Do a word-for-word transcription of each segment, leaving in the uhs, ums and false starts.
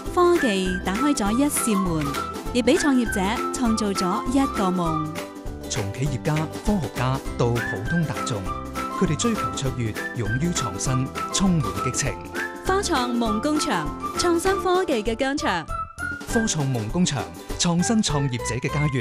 科技打開咗一扇門，亦俾創業者創造咗一個夢。 從企業家、科學家到普通大眾，佢哋追求卓越，勇於創新，充滿激情。 科創夢工場，創新科技嘅疆場。 科創夢工場，創新創業者嘅家園。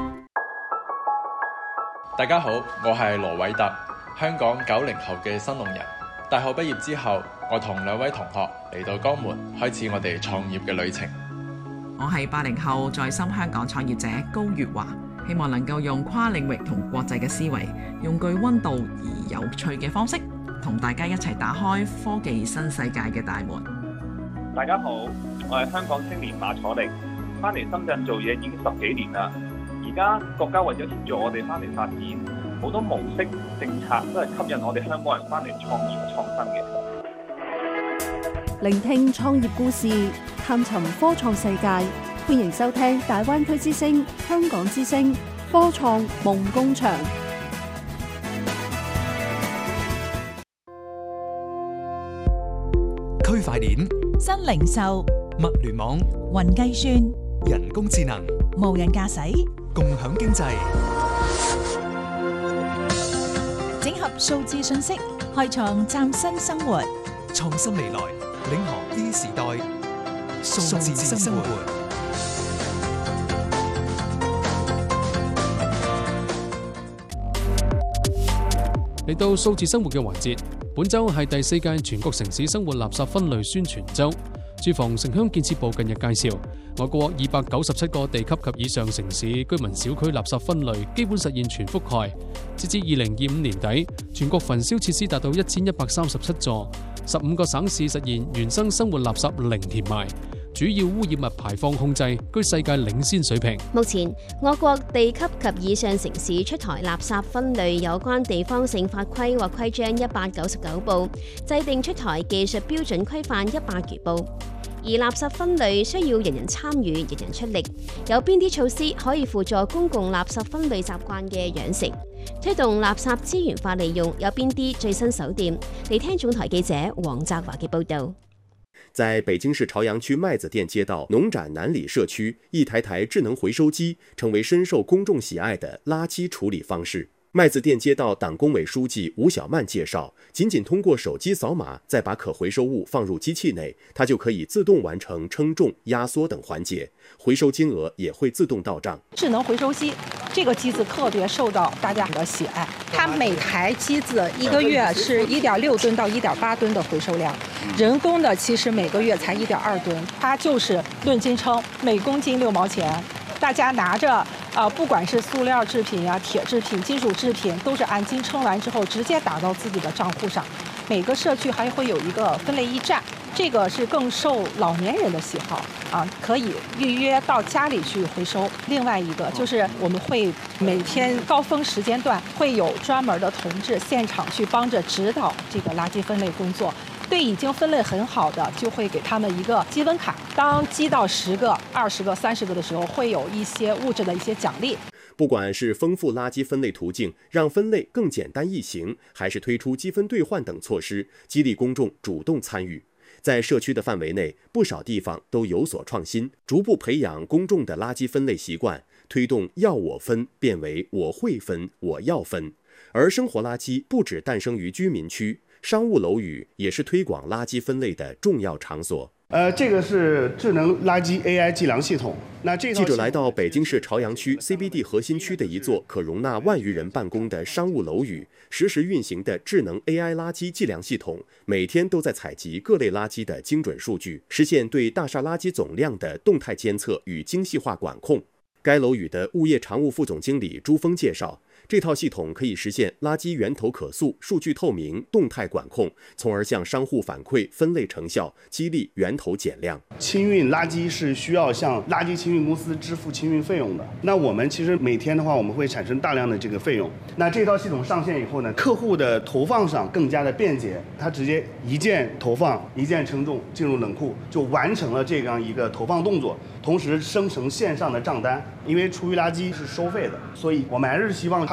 大家好，我係羅偉特，香港九零後嘅新農人。大學畢業之後，我同兩位同學嚟到江門，開始我哋創業嘅旅程。 我係八零後在深香港創業者高月華，希望能夠用跨領域同國際嘅思維，用具溫度而有趣嘅方式，同大家一齊打開科技新世界嘅大門。 大家好，我係香港青年馬楚力，翻嚟深圳做嘢已經十幾年啦。而家國家為咗協助我哋翻嚟發展，好多模式政策都係吸引我哋香港人翻嚟創業創新嘅。 聆聽創業故事，探尋科創世界，歡迎收聽大灣區之聲、香港之聲科創夢工場。 區塊鏈、 新零售、 物聯網、 雲計算、 人工智能、 無人駕駛、 共享經濟， 整合數字信息，開創嶄新生活。 創新未來，領航 E 時代，數字生活。 嚟到數字生活嘅環節，本週係第四屆全國城市生活垃圾分類宣傳週。住房城鄉建設部近日介紹，我國二百九十七個地級及以上城市居民小區垃圾分類基本實現全覆蓋。截至二零二五年底，全國焚燒設施達到一千一百三十七座，十五個省市實現原生生活垃圾零填埋，主要污染物排放控制居世界領先水平。 目前，我國地級及以上城市出台垃圾分類有關地方性法規或規章一百九十九部，制定出台技術標準規範一百餘部。而垃圾分類需要人人參與、人人出力，有邊啲措施可以輔助公共垃圾分類習慣嘅養成？推動垃圾資源化利用有邊啲最新手段？嚟聽總台記者黃澤華嘅報導。 在北京市朝陽區麥子店街道農展南里社區，一台台智能回收機成為深受公眾喜愛的垃圾處理方式。麥子店街道黨工委書記吳小曼介紹，僅僅通過手機掃碼，再把可回收物放入機器內，它就可以自動完成稱重、壓縮等環節，回收金額也會自動到賬。 智能回收機，這個機子特別受到大家的喜愛。它每台機子一個月是一點六噸到一點八噸的回收量，人工的其實每個月才一點二噸，它就是論斤稱，每公斤六毛錢。大家拿着，呃，不管是塑料製品呀、鐵製品、金屬製品，都是按斤稱完之後直接打到自己的賬戶上。每個社區還會有一個分類驛站，這個是更受老年人的喜好啊，可以預約到家裡去回收。另外一個就是我們會每天高峰時間段會有專門的同志現場去幫着指導這個垃圾分類工作。對已經分類很好的，就會給他們一個積分卡。當積到十個、二十個、三十個的時候，會有一些物質的一些獎勵。 不管是豐富垃圾分類途徑，讓分類更簡單易行，還是推出積分兌換等措施，激勵公眾主動參與。在社區的範圍內，不少地方都有所創新，逐步培養公眾的垃圾分類習慣，推動要我分變為我會分、我要分。而生活垃圾不只誕生於居民區，商務樓宇也是推廣垃圾分類的重要場所。 呃，這個是智能垃圾 A I 計量系統。那這記者來到北京市朝陽區 C B D 核心區的一座可容納萬餘人辦公的商務樓宇，實時運行的智能 A I 垃圾計量系統，每天都在採集各類垃圾的精準數據，實現對大廈垃圾總量的動態監測與精細化管控。該樓宇的物業常務副總經理朱峰介紹，這套系統可以實現垃圾源頭可溯、數據透明、動態管控，從而向商戶反饋分類成效，激勵源頭減量。 清運垃圾是需要向垃圾清運公司支付清運費用的。那我們其實每天的話，我們會產生大量的這個費用。那這套系統上線以後呢，客戶的投放上更加的便捷，他直接一鍵投放、一鍵稱重進入冷庫，就完成了這樣一個投放動作，同時生成線上的賬單。因為廚餘垃圾是收費的，所以我們還是希望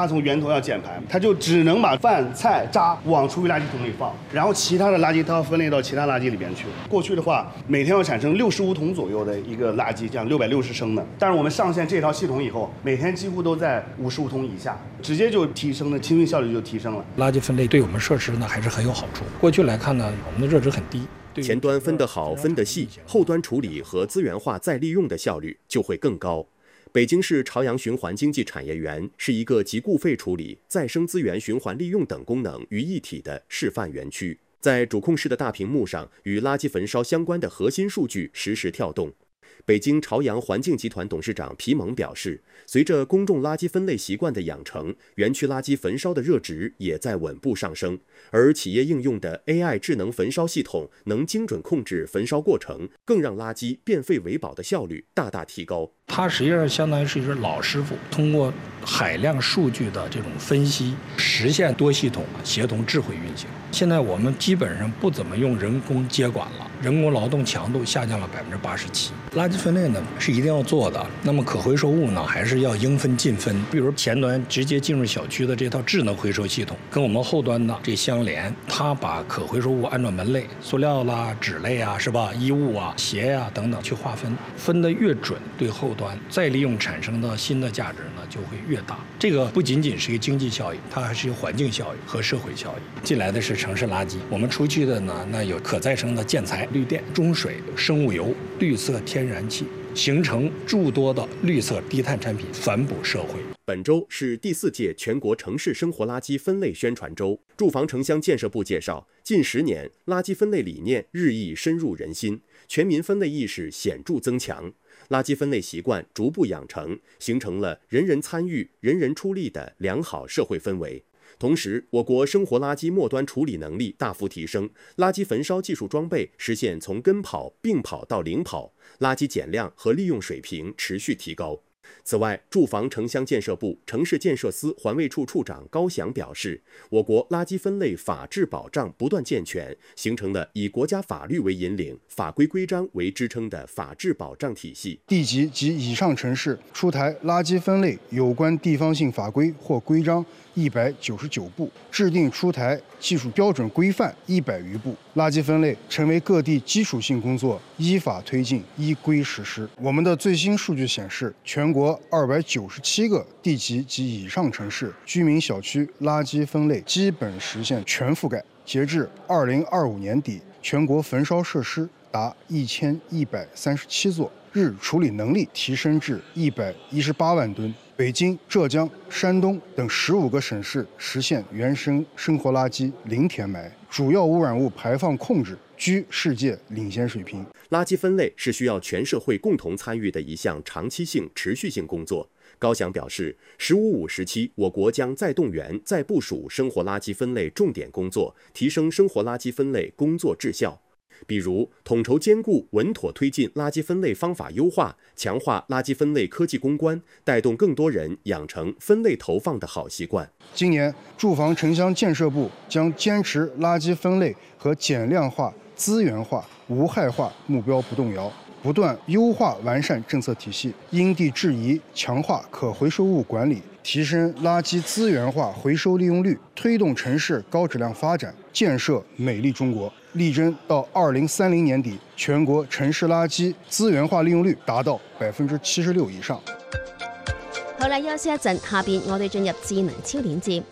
它从源头要减排，它就只能把饭菜渣往厨余垃圾桶里放，然后其他的垃圾它要分类到其他垃圾里边去。过去的话，每天要产生六十五桶左右的一个垃圾，这样六百六十升的。但是我们上线这套系统以后，每天几乎都在五十五桶以下，直接就提升了清运效率就提升了。 垃圾分类对我们设施呢还是很有好处。过去来看呢，我们的热值很低。 前端分得好、分得细，后端处理和资源化再利用的效率就会更高。北京市朝阳循环经济产业园是一个集固废处理、再生资源循环利用等功能于一体的示范园区。在主控室的大屏幕上，与垃圾焚烧相关的核心数据实时跳动。北京朝阳环境集团董事长皮蒙表示，随着公众垃圾分类习惯的养成，园区垃圾焚烧的热值也在稳步上升，而企业应用的 A I 智能焚烧系统能精准控制焚烧过程，更让垃圾变废为宝的效率大大提高。 它实际上相当于是一只老师傅，通过海量数据的这种分析，实现多系统协同智慧运行。现在我们基本上不怎么用人工接管了，人工劳动强度下降了百分之八十七。垃圾分类呢是一定要做的，那么可回收物呢还是要应分尽分。比如前端直接进入小区的这套智能回收系统，跟我们后端的这相连，它把可回收物按照门类，塑料啦、纸类啊，是吧？衣物啊、鞋呀、啊、等等去划分，分得越准，对后端再利用产生的新的价值呢就会越大。这个不仅仅是一个经济效益，它还是一个环境效益和社会效益。进来的是城市垃圾，我们出去的呢，那有可再生的建材、绿电、中水、生物油、绿色天然气，形成诸多的绿色低碳产品，反哺社会。 本周是第四届全国城市生活垃圾分类宣传周。住房城乡建设部介绍，近十年，垃圾分类理念日益深入人心，全民分类意识显著增强，垃圾分类习惯逐步养成，形成了人人参与、人人出力的良好社会氛围。同时，我国生活垃圾末端处理能力大幅提升，垃圾焚烧技术装备实现从跟跑、并跑到零跑，垃圾减量和利用水平持续提高。此外，住房城乡建设部城市建设司环卫处处长高翔表示，我国垃圾分类法治保障不断健全，形成了以国家法律为引领、法规规章为支撑的法治保障体系。 地级及以上城市出台垃圾分类有关地方性法规或规章一百九十九部，制定出台技术标准规范一百余部，垃圾分类成为各地基础性工作，依法推进，依规实施。我们的最新数据显示，全国二百九十七个地级及以上城市居民小区垃圾分类基本实现全覆盖。截至二零二五年底，全国焚烧设施达一千一百三十七座，日处理能力提升至一百一十八万吨。北京、浙江、山东等十五个省市实现原生生活垃圾零填埋，主要污染物排放控制居世界领先水平。 垃圾分类是需要全社会共同参与的一项长期性、持续性工作。高翔表示，十五五时期，我国将再动员、再部署生活垃圾分类重点工作，提升生活垃圾分类工作质效。比如，统筹兼顾、稳妥推进垃圾分类方法优化，强化垃圾分类科技攻关，带动更多人养成分类投放的好习惯。 今年，住房城乡建设部将坚持垃圾分类和减量化、资源化、无害化目标不动摇，不断优化完善政策体系，因地制宜强化可回收物管理，提升垃圾资源化回收利用率，推动城市高质量发展，建设美丽中國。力爭到二零三零年底，全國城市垃圾資源化利用率達到百分之七十六以上。 好啦，休息一陣，下邊我哋進入智能超鏈接。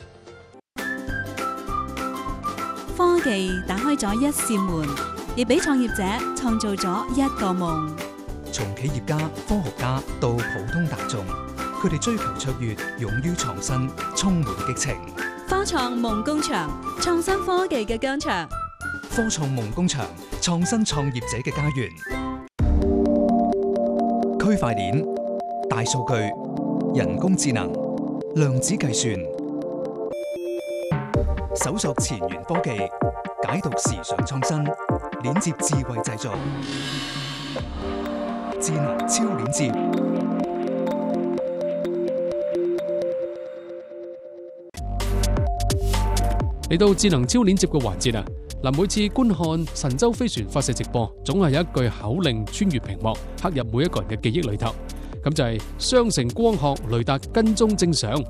科技打開咗一扇門，亦俾創業者創造咗一個夢。 從企業家、科學家到普通大眾，佢哋追求卓越，勇於創新，充滿激情。 科創夢工場，創新科技嘅疆場。 科創夢工場，創新創業者嘅家園。區塊鏈、大數據、人工智能、量子計算，搜索前沿科技，解讀時尚創新，鏈接智慧製造，智能超鏈接。 嚟到智能超鏈接嘅環節啊！嗱，每次觀看神舟飛船發射直播，總係有一句口令穿越屏幕，刻入每一個人嘅記憶裏頭。咁就係雙城光學雷達跟蹤正常。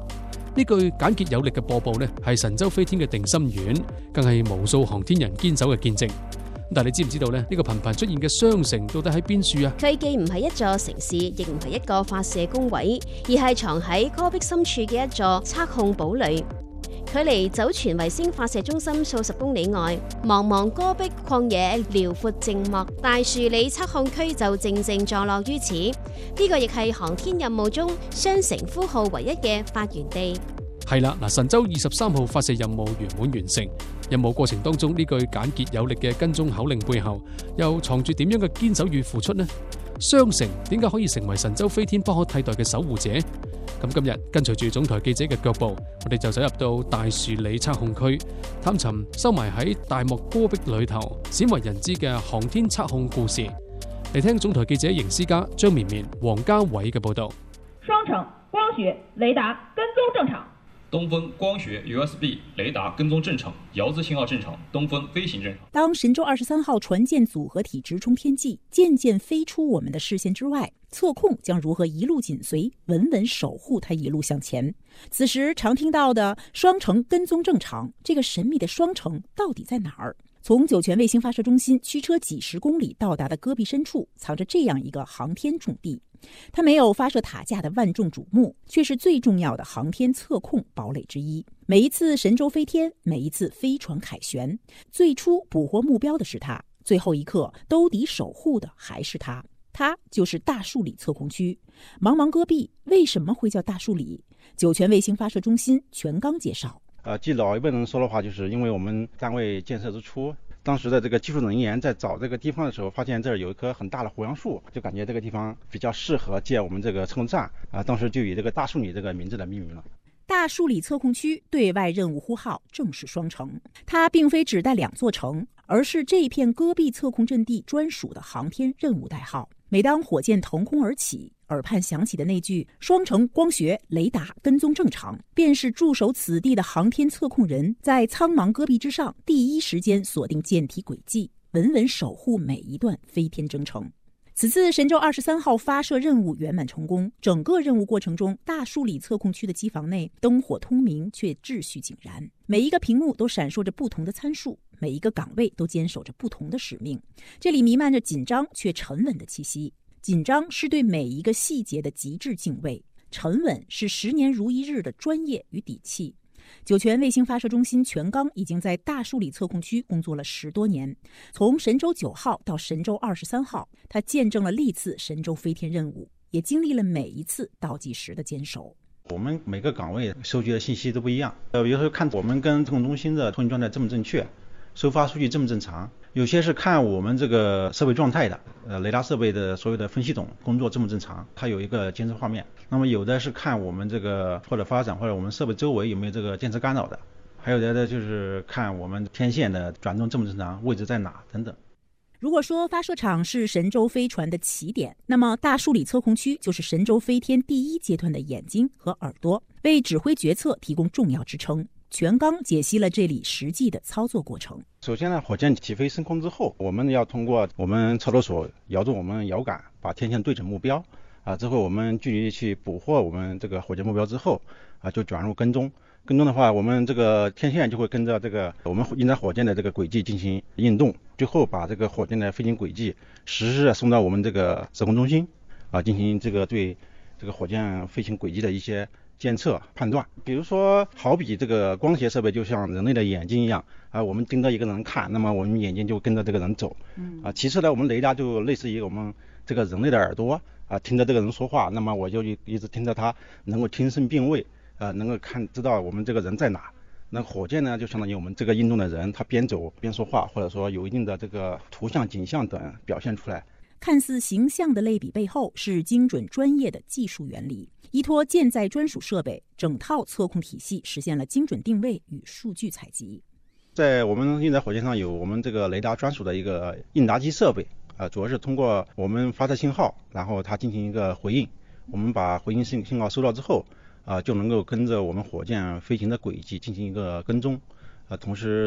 呢句簡潔有力嘅播報呢，係神舟飛天嘅定心丸，更係無數航天人堅守嘅見證。但係你知唔知道呢？呢個頻繁出現嘅雙城到底喺邊處啊？ 佢既唔係一座城市，亦唔係一個發射工位，而係藏喺戈壁深處嘅一座測控堡壘。距離酒泉衛星發射中心數十公里外，茫茫戈壁曠野遼闊靜默，大樹里測控區就正正坐落於此。呢、這個亦係航天任務中雙城呼號唯一嘅發源地。 係啦，嗱，神舟二十三號發射任務圓滿完成。任務過程當中呢句簡潔有力嘅跟蹤口令背後，又藏住點樣嘅堅守與付出呢？雙城點解可以成為神舟飛天不可替代嘅守護者？咁今日跟隨住總台記者嘅腳步，我哋就走入到大樹里測控區，探尋收埋喺大漠戈壁裏頭鮮為人知嘅航天測控故事。嚟聽總台記者營思嘉、張綿綿、黃家偉嘅報道。 雙城光學雷達跟蹤正常。 東風光學 U S B 雷達跟蹤正常，遙姿信號正常，東風飛行正常。 當神舟二十三號船艦組合體直衝天際，漸漸飛出我們的視線之外，測控將如何一路緊隨，穩穩守護它一路向前？此時常聽到的雙城跟蹤正常，這個神秘的雙城到底在哪兒？從酒泉衛星發射中心驅車幾十公里到達的戈壁深處，藏着這樣一個航天重地。它沒有發射塔架的萬眾矚目，卻是最重要的航天測控堡壘之一。每一次神舟飛天，每一次飛船凱旋，最初捕獲目標的是它，最後一刻兜底守護的還是它。它就是大樹里測控區。茫茫戈壁為什麼會叫大樹里？酒泉衛星發射中心全剛介紹。 呃，據老一輩人說的話，就是因為我們單位建設之初，當時的這個技術人員在找這個地方的時候，發現這兒有一棵很大的胡楊樹，就感覺這個地方比較適合建我們這個測控站啊，當時就以這個大樹里這個名字來命名了。 大樹里測控區對外任務呼號正是雙城，它並非指代兩座城，而是這片戈壁測控陣地專屬的航天任務代號。每當火箭騰空而起，耳畔響起的那句雙城光學雷達跟蹤正常，便是駐守此地的航天測控人在蒼茫戈壁之上第一時間鎖定艦體軌跡，穩穩守護每一段飛天征程。此次神舟二十三號發射任務圓滿成功，整個任務過程中，大樹里測控區的機房內燈火通明，卻秩序井然。每一個屏幕都閃爍着不同的參數，每一個崗位都堅守着不同的使命。這裡彌漫着緊張卻沉穩的氣息。緊張是對每一個細節的極致敬畏，沉穩是十年如一日的專業與底氣。酒泉衛星發射中心全剛已經在大樹里測控區工作了十多年，從神舟九號到神舟二十三號，它見證了歷次神舟飛天任務，也經歷了每一次倒計時的堅守。 我們每個崗位收集的信息都不一樣，呃，有時候看我們跟測控中心的通信狀態正不正確，收發數據正不正常。有些是看我們這個設備狀態的，呃，雷達設備的所有的分系統工作正不正常，它有一個監測畫面。那麼有的是看我們這個或者發展或者我們設備周圍有沒有這個電磁干擾的，還有的呢就是看我們天線的轉動正不正常，位置在哪等等。 如果說發射場是神舟飛船的起點，那麼大樹里測控區就是神舟飛天第一階段的眼睛和耳朵，為指揮決策提供重要支撐。全剛解析了這裡實際的操作過程。 首先呢，火箭起飛升空之後，我們要通過我們操作手搖動我們搖桿，把天線對準目標啊。之後我們距離去捕獲我們這個火箭目標之後啊，就轉入跟蹤。跟蹤的話，我們這個天線就會跟着這個我們應載火箭的這個軌跡進行運動，最後把這個火箭的飛行軌跡實時送到我們這個測控中心啊，進行這個對這個火箭飛行軌跡的一些監測判斷。比如說好比這個光學設備就像人類的眼睛一樣啊，我們盯着一個人看，那麼我們眼睛就跟着這個人走啊。其次呢，我們雷達就類似於我們這個人類的耳朵啊，聽着這個人說話，那麼我就一直聽着他，能夠聽聲辨位啊，能夠看知道我們這個人在哪。那火箭呢就相當於我們這個運動的人，他邊走邊說話，或者說有一定的這個圖像景象等表現出來。 看似形象的類比背後是精準專業的技術原理，依託艦載專屬設備，整套測控體系實現了精準定位與數據採集。 在我們運載火箭上有我們這個雷達專屬的一個應答機設備，啊，主要是通過我們發射信號，然後它進行一個回應，我們把回應信信號收到之後，啊，就能夠跟着我們火箭飛行的軌跡進行一個跟蹤，啊，同時